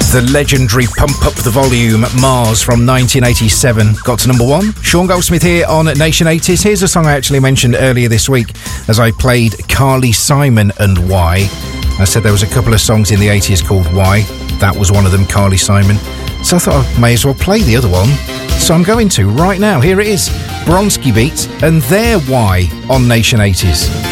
The legendary Pump Up the Volume, Mars from 1987, got to number 1. Sean Goldsmith here on Nation 80s. Here's a song I actually mentioned earlier this week as I played Carly Simon and Why. I said there was a couple of songs in the 80s called Why. That was one of them, Carly Simon. So I thought I may as well play the other one. So I'm going to right now. Here it is, Bronski Beat and their Why on Nation 80s.